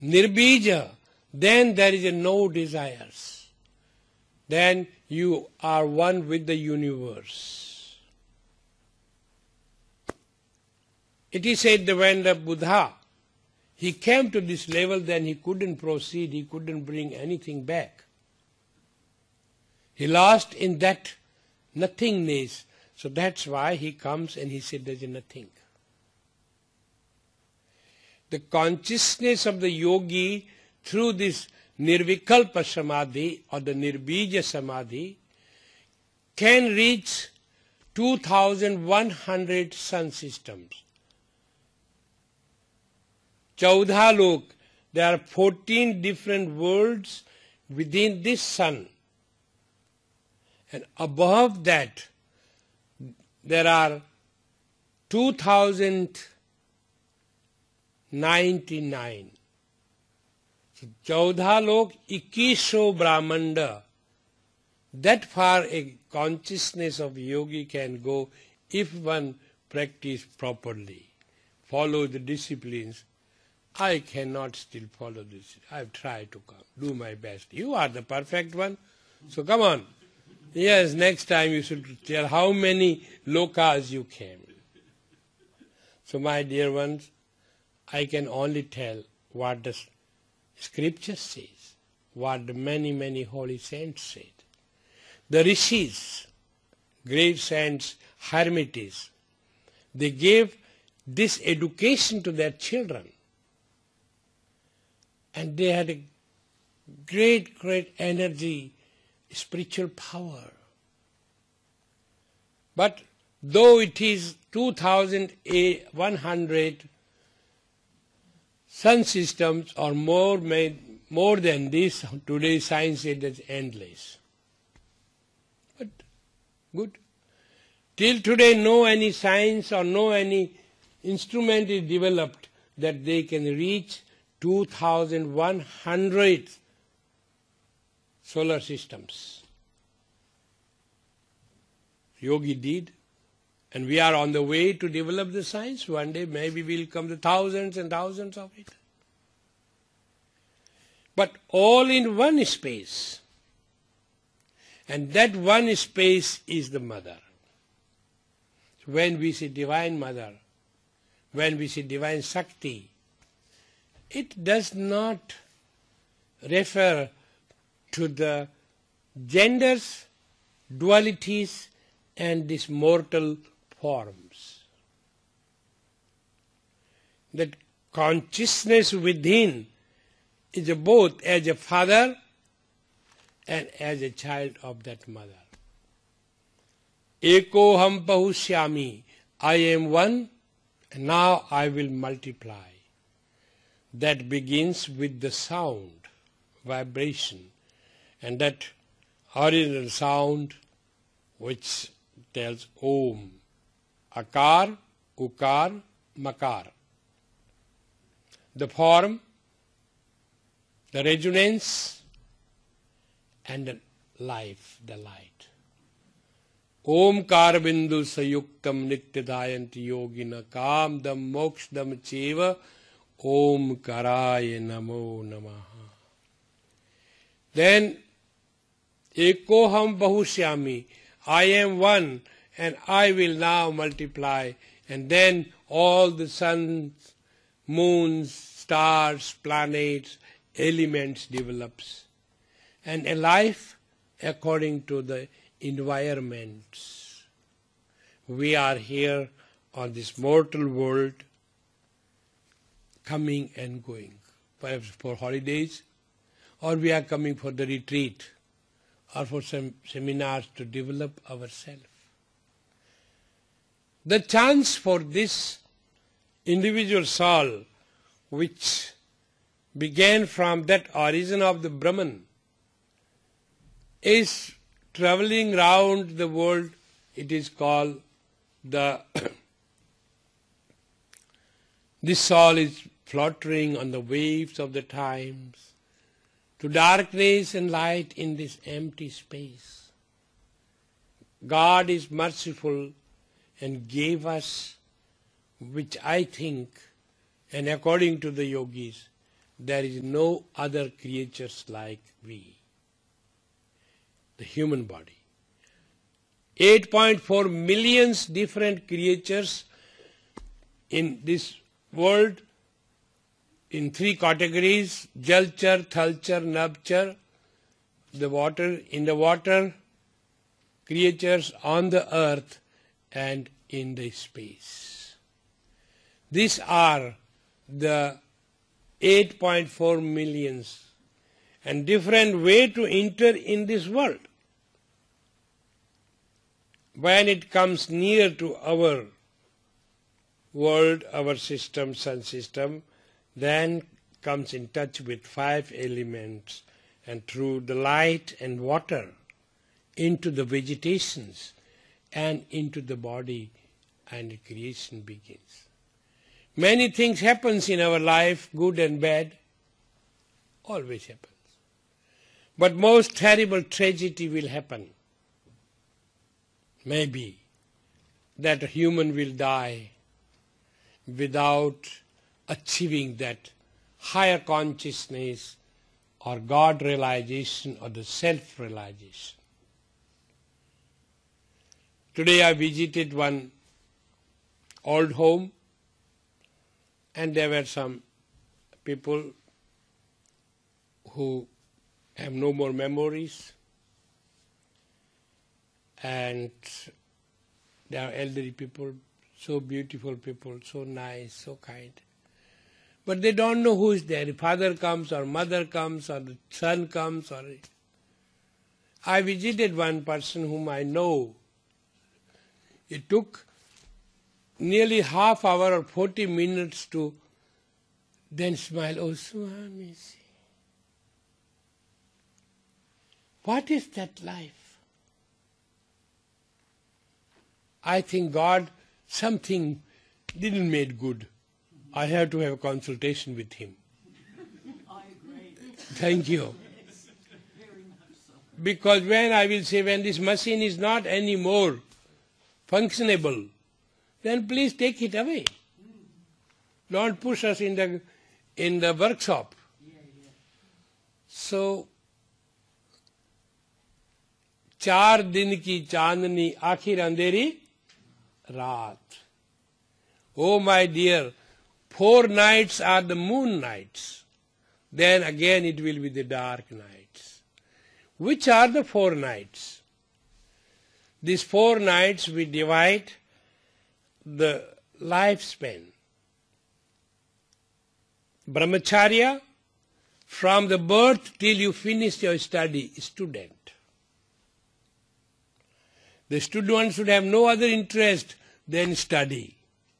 nirbija, then there is no desires. Then you are one with the universe. It is said that when the Buddha, he came to this level, then he couldn't proceed, he couldn't bring anything back. He lost in that nothingness. So that's why he comes and he said there is nothing. The consciousness of the yogi through this nirvikalpa samadhi or the nirbija samadhi can reach 2100 sun systems. 14 lok, there are 14 different worlds within this sun. And above that, there are 2099. So 14 lok, 2100 Brahmanda. That far a consciousness of yogi can go if one practice properly, follow the disciplines. I cannot still follow this. I've tried to come, do my best. You are the perfect one, so come on. Yes, next time you should tell how many lokas you came. So my dear ones, I can only tell what the scripture says, what the many holy saints said. The rishis, great saints, hermits, they gave this education to their children. And they had a great energy, spiritual power. But though it is 2100 sun systems or more than this, today science said it's endless. But good. Till today no any science or no any instrument is developed that they can reach 2100 solar systems. Yogi did, and we are on the way to develop the science. One day maybe we'll come to thousands and thousands of it. But all in one space. And that one space is the Mother. When we say Divine Mother, when we say Divine Shakti, it does not refer to the genders, dualities, and these mortal forms. That consciousness within is both as a father and as a child of that mother. Eko ham pahushyami, I am one, and now I will multiply. That begins with the sound, vibration, and that original sound which tells Om, Akar, Ukar, Makar. The form, the resonance, and the life, the light. Omkar bindu sayuktam nityadayanti yogina kamdam mokshadam cheva Om Karaya Namo Namaha. Then, Ekoham Bahushyami, I am one and I will now multiply. And then all the suns, moons, stars, planets, elements develops. And a life according to the environments. We are here on this mortal world, coming and going, perhaps for holidays, or we are coming for the retreat, or for some seminars to develop ourselves. The chance for this individual soul, which began from that origin of the Brahman, is traveling round the world. It is called the this soul is fluttering on the waves of the times, to darkness and light in this empty space. God is merciful and gave us, which I think, and according to the yogis, there is no other creatures like we. The human body. 8.4 millions different creatures in this world in 3 categories: Jalchar, Thalchar, Nabchar, in the water, creatures on the earth and in the space. These are the 8.4 millions and different way to enter in this world. When it comes near to our world, our system, sun system, then comes in touch with 5 elements, and through the light and water into the vegetations and into the body, and creation begins. Many things happens in our life, good and bad, always happens. But most terrible tragedy will happen. Maybe that a human will die without achieving that higher consciousness or God realization or the self-realization. Today I visited one old home, and there were some people who have no more memories, and they are elderly people, so beautiful people, so nice, so kind. But they don't know who is there. The father comes or mother comes or the son comes. I visited one person whom I know. It took nearly half hour or 40 minutes to then smile. Oh, Swami, what is that life? I think God something didn't make good. I have to have a consultation with him. I agree. Thank you. Yes, very much so. Because when this machine is not anymore functionable, then please take it away. Don't push us in the workshop. Yeah. So, 4 दिन की चांदनी आखिर अंधेरी रात. Oh my dear, 4 nights are the moon nights. Then again it will be the dark nights. Which are the 4 nights? These 4 nights we divide the lifespan. Brahmacharya, from the birth till you finish your study, student. The student should have no other interest than study.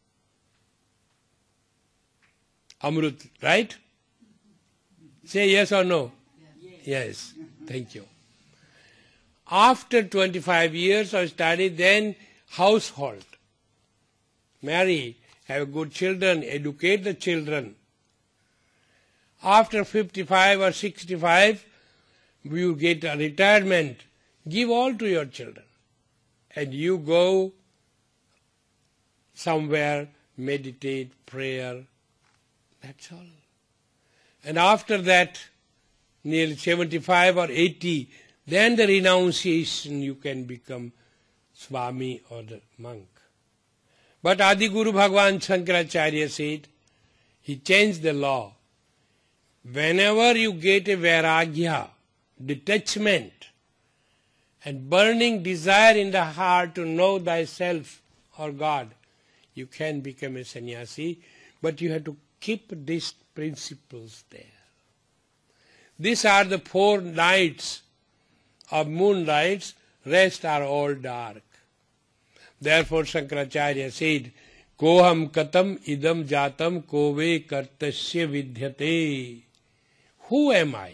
Amrut, right? Say yes or no? Yes. Thank you. After 25 years of study, then household. Marry, have good children, educate the children. After 55 or 65, you get a retirement. Give all to your children. And you go somewhere, meditate, prayer. That's all. And after that, nearly 75 or 80, then the renunciation, you can become Swami or the monk. But Adi Guru Bhagwan Shankaracharya said, he changed the law. Whenever you get a vairagya, detachment, and burning desire in the heart to know thyself or God, you can become a sannyasi, but you have to keep these principles there. These are the 4 nights of moonlights, rest are all dark. Therefore Shankaracharya said, Koham katam idam jatam kove kartasya vidyate. Who am I?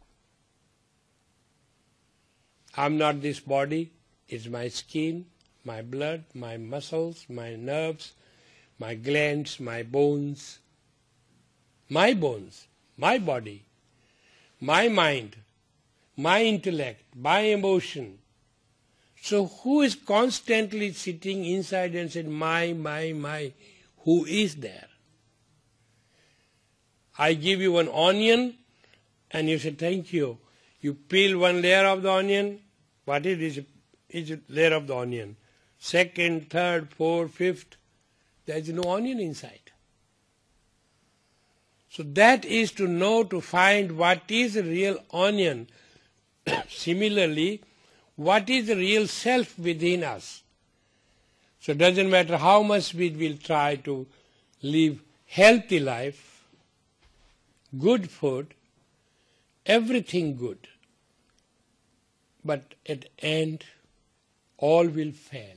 I'm not this body, it's my skin, my blood, my muscles, my nerves, my glands, my bones, my body, my mind, my intellect, my emotion. So who is constantly sitting inside and saying, my, who is there? I give you one onion and you say, thank you. You peel one layer of the onion. What is each layer of the onion? Second, third, fourth, fifth. There is no onion inside. So that is to know, to find what is the real onion. Similarly, what is the real self within us. So it doesn't matter how much we will try to live healthy life, good food, everything good. But at the end, all will fail.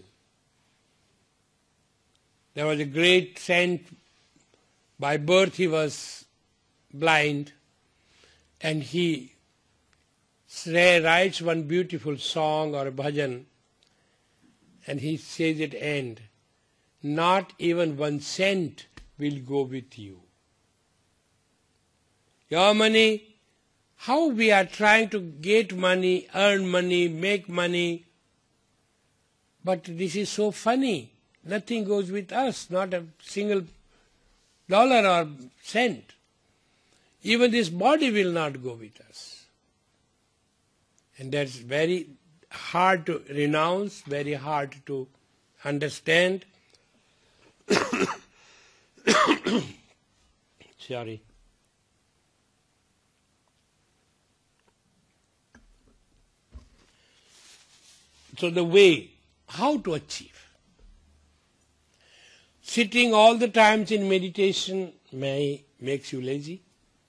There was a great saint, by birth he was blind, and he writes one beautiful song or a bhajan, and he says at the end, not even 1 cent will go with you. Your money, how we are trying to get money, earn money, make money, but this is so funny. Nothing goes with us, not a single dollar or cent. Even this body will not go with us. And that's very hard to renounce, very hard to understand. Sorry. So the way, how to achieve? Sitting all the times in meditation makes you lazy.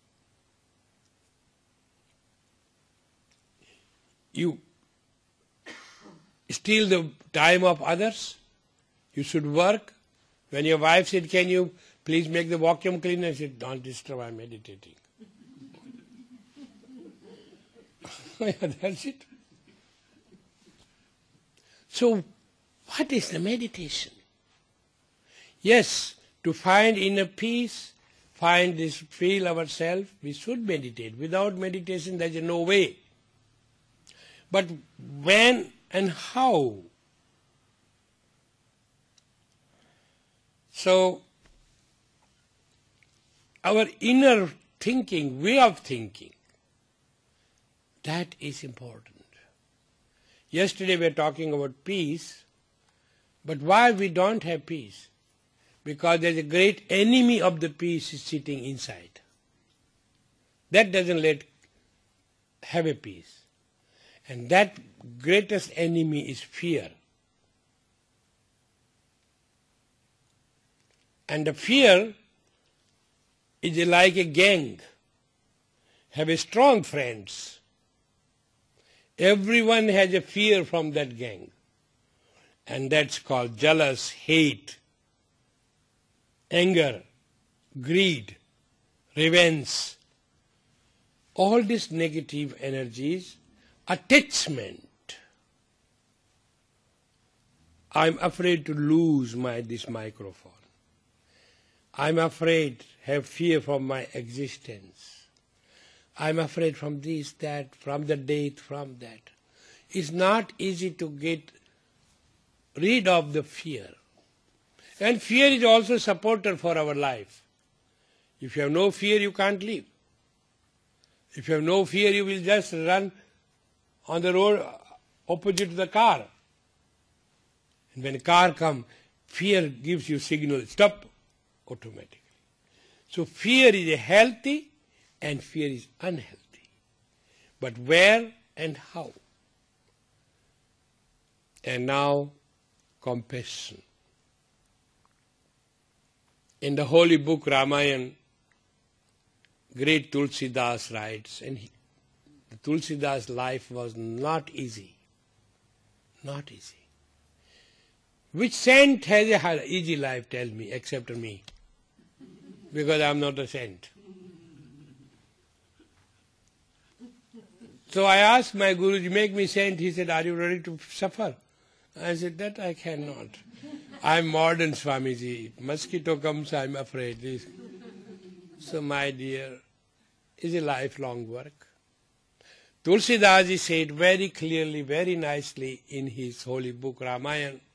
You steal the time of others. You should work. When your wife said, can you please make the vacuum cleaner? I said, don't disturb, I'm meditating. Yeah, that's it. So, what is the meditation? Yes, to find inner peace, find this, feel ourselves, we should meditate. Without meditation, there is no way. But when and how? So, our inner thinking, way of thinking, that is important. Yesterday we were talking about peace, but why we don't have peace? Because there is a great enemy of the peace is sitting inside. That doesn't let have a peace. And that greatest enemy is fear. And the fear is like a gang. Have a strong friends. Everyone has a fear from that gang. And that's called jealous, hate, anger, greed, revenge. All these negative energies, attachment. I'm afraid to lose this microphone. I'm afraid, have fear from my existence. I'm afraid from this, that, from the death, from that. It's not easy to get rid of the fear. And fear is also a supporter for our life. If you have no fear, you can't live. If you have no fear, you will just run on the road opposite to the car. And when a car comes, fear gives you signal, stop, automatically. So fear is healthy and fear is unhealthy. But where and how? And now, compassion. In the holy book Ramayana, great Tulsidas writes, and the Tulsidas' life was not easy. Not easy. Which saint has an easy life, tell me, except me? Because I am not a saint. So I asked my Guruji, make me saint. He said, are you ready to suffer? I said, that I cannot. I am modern, Swamiji. Mosquito comes, I am afraid. So my dear, it's a lifelong work. Tulsidas said very clearly, very nicely in his holy book Ramayana,